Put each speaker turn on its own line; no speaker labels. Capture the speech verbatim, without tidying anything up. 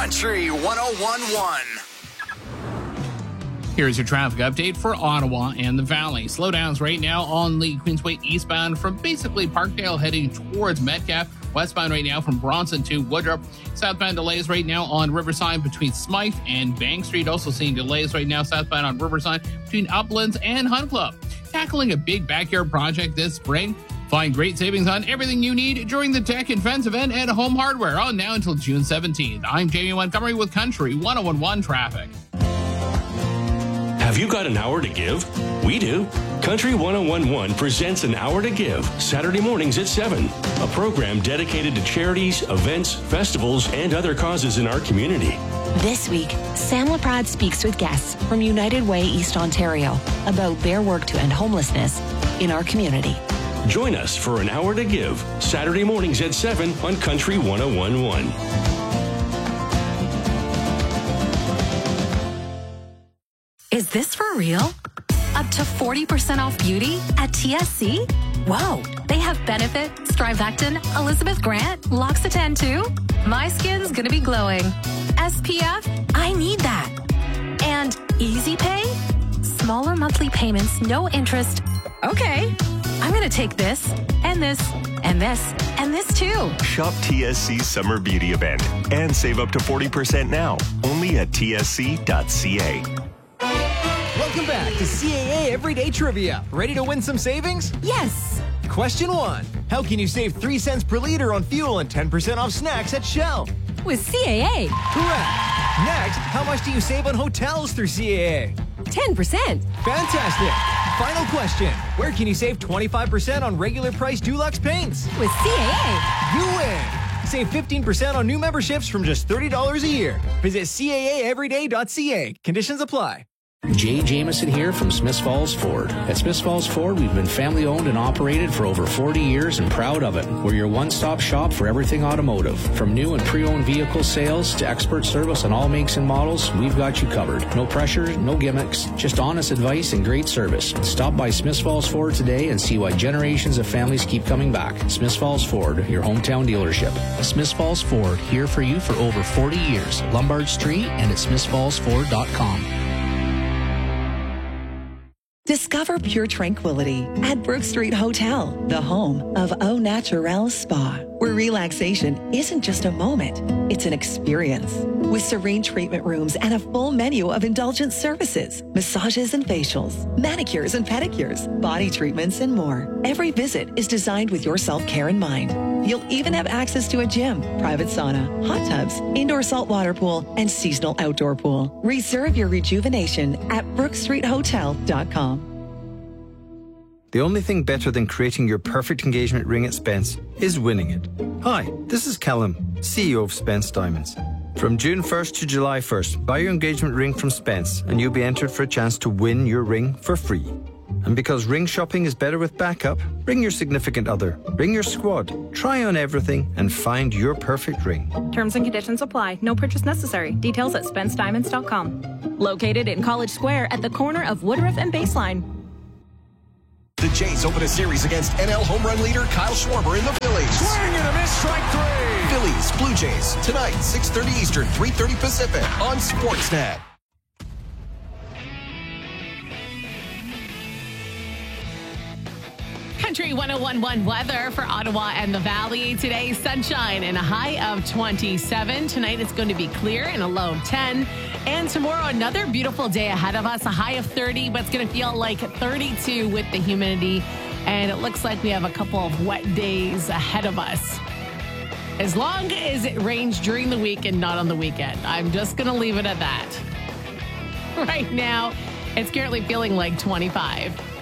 Country one oh one point one.
Here's your traffic update for Ottawa and the Valley. Slowdowns right now on the Queensway eastbound from basically Parkdale heading towards Metcalfe. Westbound right now from Bronson to Woodruff. Southbound delays right now on Riverside between Smythe and Bank Street. Also seeing delays right now southbound on Riverside between Uplands and Hunt Club. Tackling a big backyard project this spring. Find great savings on everything you need during the Tech and Fence event at Home Hardware on now until June seventeenth. I'm Jamie Montgomery with Country one oh one point one Traffic.
Have you got an hour to give? We do. Country one oh one point one presents An Hour to Give, Saturday mornings at seven. A program dedicated to charities, events, festivals, and other causes in our community.
This week, Sam Laprade speaks with guests from United Way East Ontario about their work to end homelessness in our community.
Join us for An Hour to Give, Saturday mornings at seven on Country one oh one point one.
Is this for real? Up to forty percent off beauty at T S C? Whoa, they have Benefit, Strivectin, Elizabeth Grant, L'Occitane too? My skin's gonna be glowing. S P F? I need that. And Easy Pay? Smaller monthly payments, no interest. Okay, I'm gonna take this, and this, and this, and this too.
Shop T S C's Summer Beauty Event and save up to forty percent now, only at T S C dot C A.
Welcome back to C A A Everyday Trivia. Ready to win some savings?
Yes.
Question one. How can you save three cents per liter on fuel and ten percent off snacks at Shell?
With C A A.
Correct. Next, how much do you save on hotels through C A A?
ten percent.
Fantastic. Final question. Where can you save twenty-five percent on regular price Dulux paints?
With C A A.
You win. Save fifteen percent on new memberships from just thirty dollars a year. Visit C A A everyday dot C A. Conditions apply.
Jay Jameson here from Smiths Falls Ford. At Smiths Falls Ford, we've been family owned and operated for over forty years and proud of it. We're your one-stop shop for everything automotive. From new and pre-owned vehicle sales to expert service on all makes and models, we've got you covered. No pressure, no gimmicks, just honest advice and great service. Stop by Smiths Falls Ford today and see why generations of families keep coming back. Smiths Falls Ford, your hometown dealership.
Smiths Falls Ford, here for you for over forty years. Lombard Street and at smiths falls ford dot com.
Discover pure tranquility at Brook Street Hotel, the home of Au Naturel Spa, where relaxation isn't just a moment, it's an experience. With serene treatment rooms and a full menu of indulgent services, massages and facials, manicures and pedicures, body treatments, and more. Every visit is designed with your self-care in mind. You'll even have access to a gym, private sauna, hot tubs, indoor saltwater pool, and seasonal outdoor pool. Reserve your rejuvenation at brook street hotel dot com.
The only thing better than creating your perfect engagement ring at Spence is winning it. Hi, this is Callum, C E O of Spence Diamonds. From June first to July first, buy your engagement ring from Spence and you'll be entered for a chance to win your ring for free. And because ring shopping is better with backup, bring your significant other, bring your squad, try on everything and find your perfect ring.
Terms and conditions apply. No purchase necessary. Details at spence diamonds dot com. Located in College Square at the corner of Woodruff and Baseline.
The Jays open a series against N L home run leader Kyle Schwarber in the Phillies.
Swing and a miss, strike three.
Phillies, Blue Jays, tonight, six thirty Eastern, three thirty Pacific on Sportsnet.
Country one oh one point one weather for Ottawa and the Valley. Today, sunshine and a high of twenty-seven. Tonight, it's going to be clear and a low of ten. And tomorrow, another beautiful day ahead of us. A high of thirty, but it's going to feel like thirty-two with the humidity. And it looks like we have a couple of wet days ahead of us. As long as it rains during the week and not on the weekend. I'm just going to leave it at that. Right now, it's currently feeling like twenty-five.